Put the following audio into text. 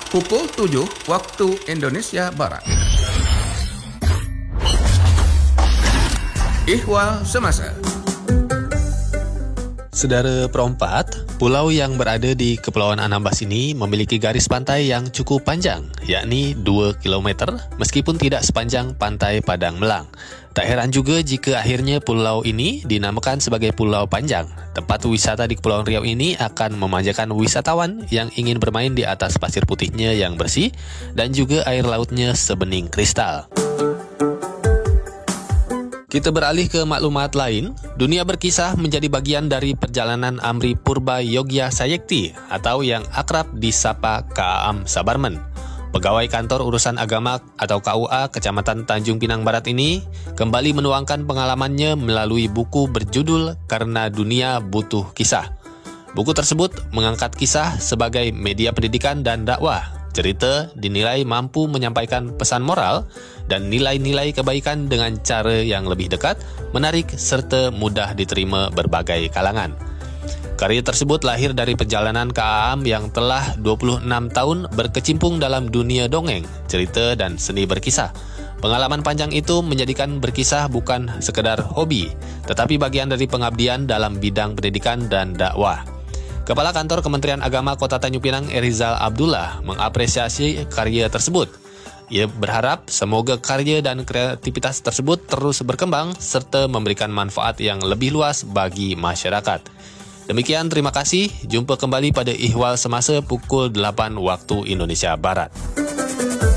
pukul 7 waktu Indonesia Barat. Ihwal Semasa. Saudara perempat, pulau yang berada di Kepulauan Anambas ini memiliki garis pantai yang cukup panjang, yakni 2 km, meskipun tidak sepanjang pantai Padang Melang. Tak heran juga jika akhirnya pulau ini dinamakan sebagai Pulau Panjang. Tempat wisata di Kepulauan Riau ini akan memanjakan wisatawan yang ingin bermain di atas pasir putihnya yang bersih dan juga air lautnya sebening kristal. Kita beralih ke maklumat lain. Dunia Berkisah menjadi bagian dari perjalanan Amri Purba Yogya Sayekti atau yang akrab disapa KAAM Sabarmen. Pegawai Kantor Urusan Agama atau KUA Kecamatan Tanjung Pinang Barat ini kembali menuangkan pengalamannya melalui buku berjudul Karena Dunia Butuh Kisah. Buku tersebut mengangkat kisah sebagai media pendidikan dan dakwah. Cerita dinilai mampu menyampaikan pesan moral dan nilai-nilai kebaikan dengan cara yang lebih dekat, menarik serta mudah diterima berbagai kalangan. Karya tersebut lahir dari perjalanan KAAM yang telah 26 tahun berkecimpung dalam dunia dongeng, cerita dan seni berkisah. Pengalaman panjang itu menjadikan berkisah bukan sekedar hobi, tetapi bagian dari pengabdian dalam bidang pendidikan dan dakwah. Kepala Kantor Kementerian Agama Kota Tanjung Pinang, Erizal Abdullah, mengapresiasi karya tersebut. Ia berharap semoga karya dan kreativitas tersebut terus berkembang serta memberikan manfaat yang lebih luas bagi masyarakat. Demikian, terima kasih. Jumpa kembali pada Ihwal Semasa pukul 8 waktu Indonesia Barat.